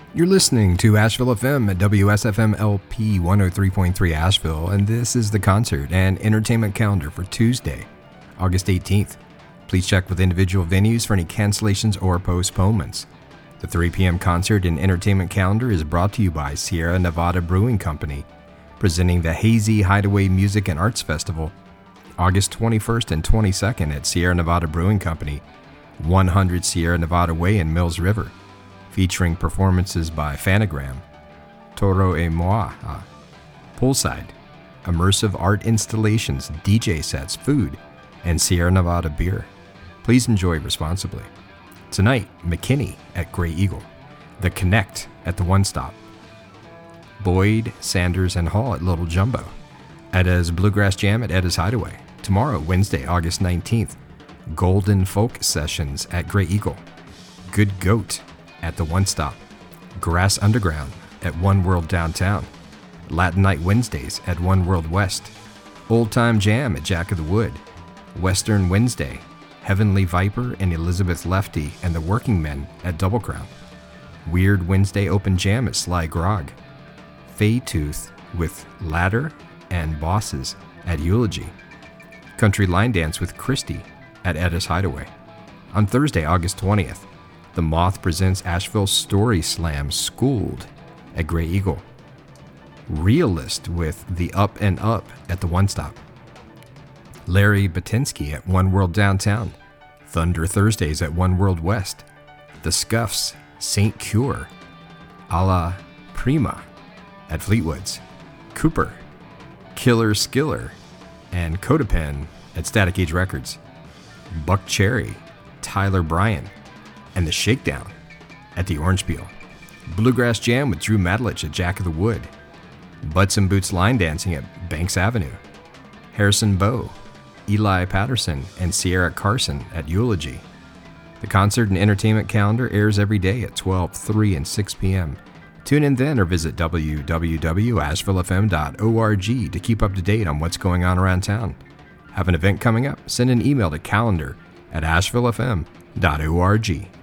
You're listening to Asheville FM at WSFM LP 103.3 Asheville, and this is the concert and entertainment calendar for Tuesday, August 18th. Please check with individual venues for any cancellations or postponements. The 3 p.m. concert and entertainment calendar is brought to you by Sierra Nevada Brewing Company, presenting the Hazy Hideaway Music and Arts Festival, August 21st and 22nd at Sierra Nevada Brewing Company, 100 Sierra Nevada Way in Mills River, featuring performances by Phanagram, Toro et Moi, Poolside, immersive art installations, DJ sets, food, and Sierra Nevada beer. Please enjoy responsibly. Tonight, McKinney at Grey Eagle, The Connect at the One Stop, Boyd, Sanders, and Hall at Little Jumbo, Edda's Bluegrass Jam at Edda's Hideaway. Tomorrow, Wednesday, August 19th, Golden Folk Sessions at Grey Eagle, Good Goat at the One Stop, Grass Underground at One World Downtown, Latin Night Wednesdays at One World West, Old Time Jam at Jack of the Wood, Western Wednesday, Heavenly Viper and Elizabeth Lefty and the Working Men at Double Crown, Weird Wednesday Open Jam at Sly Grog, Fay Tooth with Ladder and Bosses at Eulogy, Country Line Dance with Christy at Edda's Hideaway. On Thursday, August 20th, The Moth presents Asheville Story Slam Schooled at Grey Eagle, Realist with The Up and Up at the One Stop, Larry Batinsky at One World Downtown, Thunder Thursdays at One World West, The Scuffs, St. Cure, A La Prima at Fleetwood's, Cooper, Killer Skiller, and Codapen at Static Age Records, Buck Cherry, Tyler Bryan, and The Shakedown at the Orange Peel, Bluegrass Jam with Drew Madelich at Jack of the Wood, Butts and Boots Line Dancing at Banks Avenue, Harrison Bow, Eli Patterson, and Sierra Carson at Eulogy. The concert and entertainment calendar airs every day at 12, 3, and 6 p.m. Tune in then or visit www.ashevillefm.org to keep up to date on what's going on around town. Have an event coming up? Send an email to calendar@ashevillefm.org.